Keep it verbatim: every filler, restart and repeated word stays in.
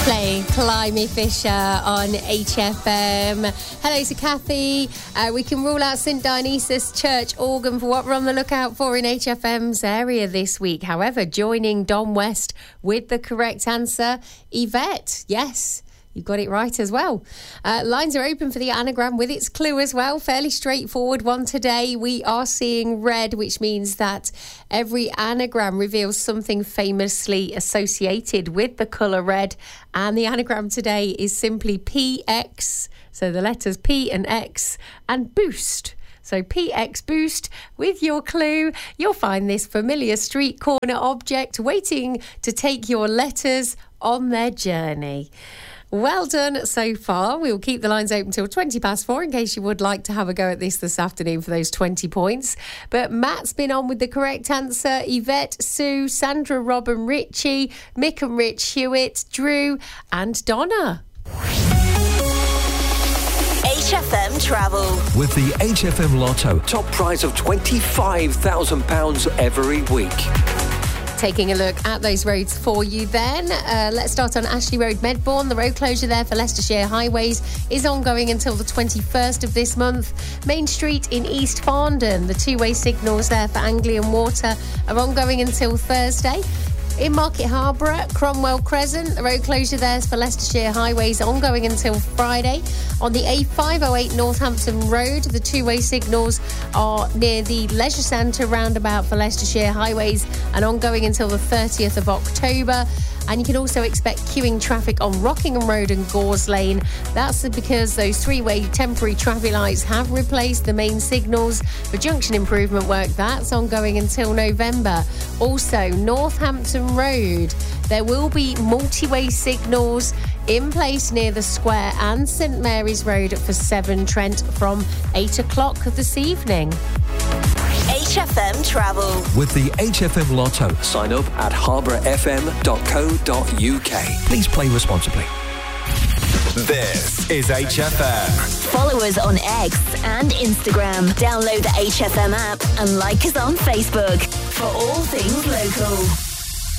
Playing Climby Fisher on H F M. Hello to Kathy. Uh, we can rule out Saint Dionysius Church organ for what we're on the lookout for in H F M's area this week. However, joining Don West with the correct answer, Yvette. Yes. You've got it right as well. Uh, lines are open for the anagram with its clue as well. Fairly straightforward one today. We are seeing red, which means that every anagram reveals something famously associated with the colour red. And the anagram today is simply P X. So the letters P and X and boost. So P X Boost with your clue. You'll find this familiar street corner object waiting to take your letters on their journey. Well done so far. We'll keep the lines open till twenty past four in case you would like to have a go at this this afternoon for those twenty points. But Matt's been on with the correct answer. Yvette, Sue, Sandra, Robin, Richie, Mick and Rich, Hewitt, Drew and Donna. H F M Travel. With the H F M Lotto, top prize of twenty-five thousand pounds every week. Taking a look at those roads for you then. Uh, let's start on Ashley Road, Medbourne. The road closure there for Leicestershire Highways is ongoing until the twenty-first of this month. Main Street in East Farndon, the two-way signals there for Anglian Water are ongoing until Thursday. In Market Harborough, Cromwell Crescent, the road closure there for Leicestershire Highways ongoing until Friday. On the A five oh eight Northampton Road, the two-way signals are near the Leisure Centre roundabout for Leicestershire Highways and ongoing until the thirtieth of October. And you can also expect queuing traffic on Rockingham Road and Gores Lane. That's because those three-way temporary traffic lights have replaced the main signals for junction improvement work. That's ongoing until November. Also, Northampton Road, there will be multi-way signals in place near the square and St Mary's Road for Severn Trent from eight o'clock this evening. H F M Travel. With the H F M Lotto, sign up at harbour f m dot co dot u k. Please play responsibly. This is H F M. Follow us on X and Instagram. Download the H F M app and like us on Facebook for all things local.